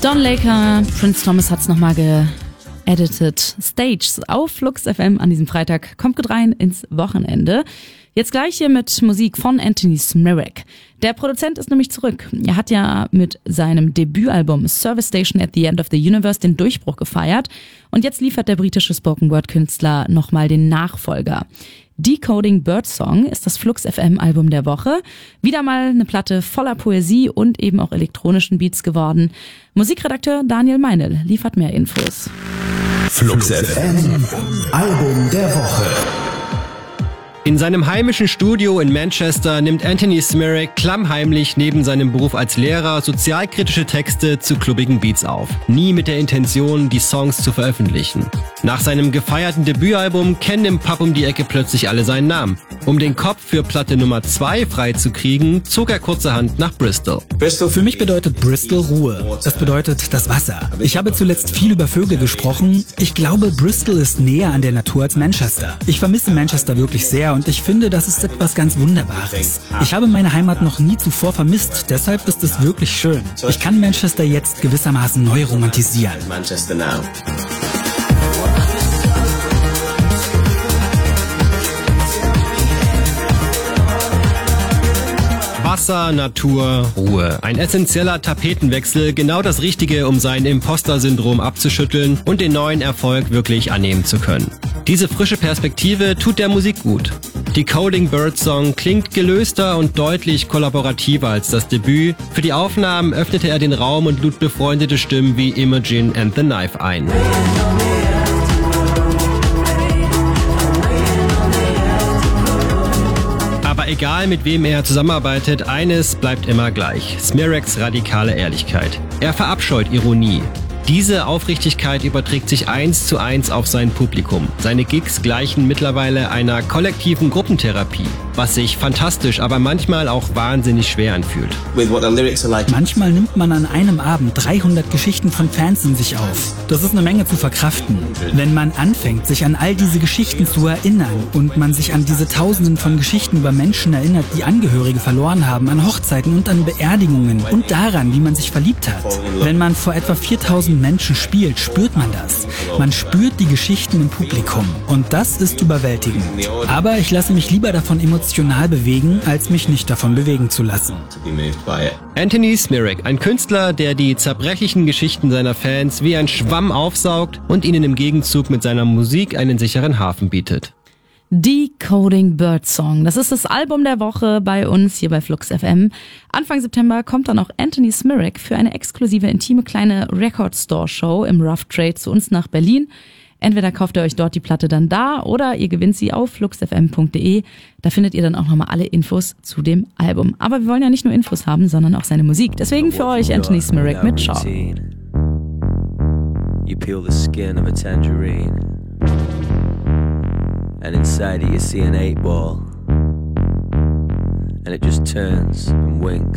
Don Laker, Prince Thomas hat's nochmal geeditet. Stage auf Flux FM an diesem Freitag. Kommt gut rein ins Wochenende. Jetzt gleich hier mit Musik von Anthony Smirek. Der Produzent ist nämlich zurück. Er hat ja mit seinem Debütalbum Service Station at the End of the Universe den Durchbruch gefeiert. Und jetzt liefert der britische Spoken-Word-Künstler nochmal den Nachfolger. Decoding Birdsong ist das Flux FM Album der Woche. Wieder mal eine Platte voller Poesie und eben auch elektronischen Beats geworden. Musikredakteur Daniel Meinl liefert mehr Infos. Flux FM Album der Woche. In seinem heimischen Studio in Manchester nimmt Anthony Smirek klammheimlich neben seinem Beruf als Lehrer sozialkritische Texte zu klubbigen Beats auf. Nie mit der Intention, die Songs zu veröffentlichen. Nach seinem gefeierten Debütalbum kennen im Pub um die Ecke plötzlich alle seinen Namen. Um den Kopf für Platte Nummer 2 freizukriegen, zog er kurzerhand nach Bristol. Für mich bedeutet Bristol Ruhe. Das bedeutet das Wasser. Ich habe zuletzt viel über Vögel gesprochen. Ich glaube, Bristol ist näher an der Natur als Manchester. Ich vermisse Manchester wirklich sehr und ich finde, das ist etwas ganz Wunderbares. Ich habe meine Heimat noch nie zuvor vermisst, deshalb ist es wirklich schön. Ich kann Manchester jetzt gewissermaßen neu romantisieren. Wasser, Natur, Ruhe. Ein essentieller Tapetenwechsel, genau das Richtige, um sein Imposter-Syndrom abzuschütteln und den neuen Erfolg wirklich annehmen zu können. Diese frische Perspektive tut der Musik gut. Decoding Birdsong klingt gelöster und deutlich kollaborativer als das Debüt. Für die Aufnahmen öffnete er den Raum und lud befreundete Stimmen wie Imogen and the Knife ein. Aber egal mit wem er zusammenarbeitet, eines bleibt immer gleich: Smireks radikale Ehrlichkeit. Er verabscheut Ironie. Diese Aufrichtigkeit überträgt sich 1:1 auf sein Publikum. Seine Gigs gleichen mittlerweile einer kollektiven Gruppentherapie, was sich fantastisch, aber manchmal auch wahnsinnig schwer anfühlt. Manchmal nimmt man an einem Abend 300 Geschichten von Fans in sich auf. Das ist eine Menge zu verkraften. Wenn man anfängt, sich an all diese Geschichten zu erinnern und man sich an diese Tausenden von Geschichten über Menschen erinnert, die Angehörige verloren haben, an Hochzeiten und an Beerdigungen und daran, wie man sich verliebt hat. Wenn man vor etwa 4000 Menschen spielt, spürt man das. Man spürt die Geschichten im Publikum und das ist überwältigend. Aber ich lasse mich lieber davon emotional bewegen, als mich nicht davon bewegen zu lassen. Anthony Smirek, ein Künstler, der die zerbrechlichen Geschichten seiner Fans wie ein Schwamm aufsaugt und ihnen im Gegenzug mit seiner Musik einen sicheren Hafen bietet. Decoding Birdsong. Das ist das Album der Woche bei uns hier bei Flux FM. Anfang September kommt dann auch Anthony Smirek für eine exklusive, intime kleine Record Store Show im Rough Trade zu uns nach Berlin. Entweder kauft ihr euch dort die Platte dann da oder ihr gewinnt sie auf fluxfm.de. Da findet ihr dann auch nochmal alle Infos zu dem Album. Aber wir wollen ja nicht nur Infos haben, sondern auch seine Musik. Deswegen für euch Anthony Smirek mit Shaw. You peel the skin of a tangerine, and inside it you see an 8-ball, and it just turns and winks.